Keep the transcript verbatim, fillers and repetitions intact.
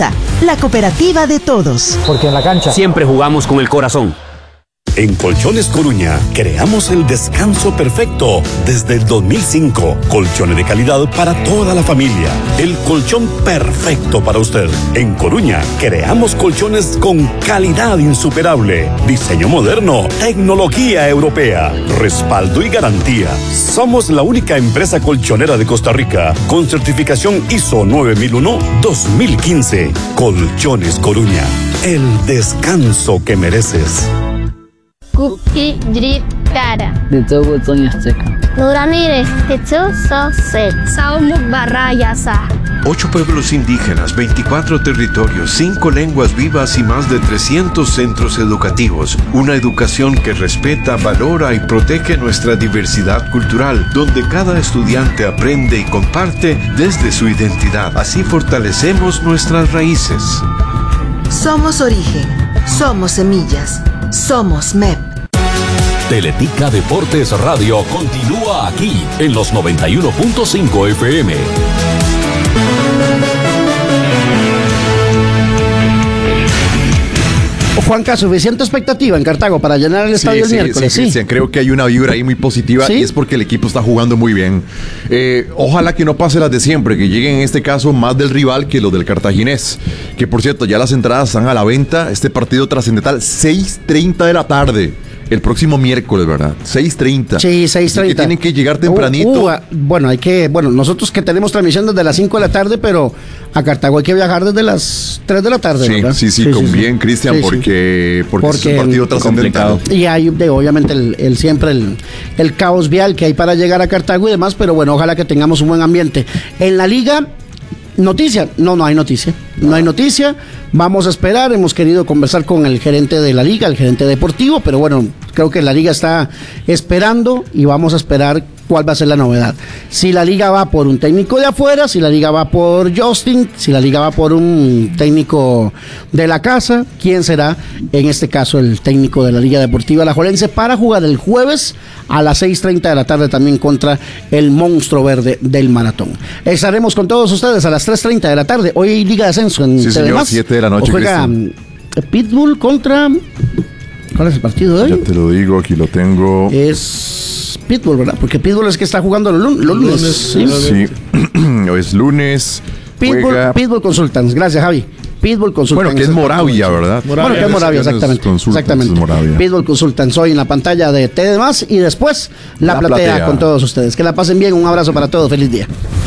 FEMASA, la cooperativa de todos. Porque en la cancha siempre jugamos con el corazón. En Colchones Coruña creamos el descanso perfecto desde el dos mil cinco. Colchones de calidad para toda la familia. El colchón perfecto para usted. En Coruña creamos colchones con calidad insuperable, diseño moderno, tecnología europea, respaldo y garantía. Somos la única empresa colchonera de Costa Rica con certificación I S O nueve mil uno dos mil quince. Colchones Coruña, el descanso que mereces. Kuki Drip Kara. De todo Soy Azteca. Nuramire, Tetsu Sose. Saumuk Barrayasa. Ocho pueblos indígenas, veinticuatro territorios, cinco lenguas vivas y más de trescientos centros educativos. Una educación que respeta, valora y protege nuestra diversidad cultural, donde cada estudiante aprende y comparte desde su identidad. Así fortalecemos nuestras raíces. Somos origen, somos semillas, somos M E P. Teletica Deportes Radio continúa aquí en los noventa y uno punto cinco F M. Juanca, ¿suficiente expectativa en Cartago para llenar el estadio sí, el sí, miércoles? Sí, Cristian, creo que hay una vibra ahí muy positiva. ¿Sí? Y es porque el equipo está jugando muy bien. Eh, ojalá que no pase las de siempre, que lleguen en este caso más del rival que los del cartaginés. Que por cierto, ya las entradas están a la venta. Este partido trascendental, seis treinta de la tarde. El próximo miércoles, ¿verdad? seis treinta. Sí, seis treinta. Que tienen que llegar tempranito. Uh, uh, bueno, hay que, bueno, nosotros que tenemos transmisión desde las cinco de la tarde, pero a Cartago hay que viajar desde las tres de la tarde, sí, ¿verdad? Sí, sí, sí, con sí, bien, Cristian, sí, porque, porque, porque es un partido trascendental. Y hay, de, obviamente, el, el siempre el, el caos vial que hay para llegar a Cartago y demás, pero bueno, ojalá que tengamos un buen ambiente. En la liga, noticia, no, no hay noticia, no hay noticia. Vamos a esperar, hemos querido conversar con el gerente de la liga, el gerente deportivo, pero bueno, creo que la liga está esperando y vamos a esperar cuál va a ser la novedad. Si la liga va por un técnico de afuera, si la liga va por Justin, si la liga va por un técnico de la casa, ¿quién será en este caso el técnico de la Liga Deportiva Alajuelense para jugar el jueves a las seis treinta de la tarde también contra el monstruo verde del maratón? Estaremos con todos ustedes a las tres treinta de la tarde. Hoy hay Liga de Ascenso en sí, señor, siete de la noche. Juega Cristian. Pitbull contra... ¿Cuál es el partido de hoy? Ya te lo digo, aquí lo tengo. Es Pitbull, ¿verdad? Porque Pitbull es que está jugando los lunes. lunes ¿sí? Sí, hoy es lunes. Pitbull, juega... Pitbull Consultants, gracias Javi. Pitbull Consultants. Bueno, que es Moravia, ¿verdad? Moravia. Bueno, que es Moravia, exactamente. Exactamente. Moravia. Pitbull Consultants hoy en la pantalla de T D más y después la, la platea, platea con todos ustedes. Que la pasen bien, un abrazo para todos, feliz día.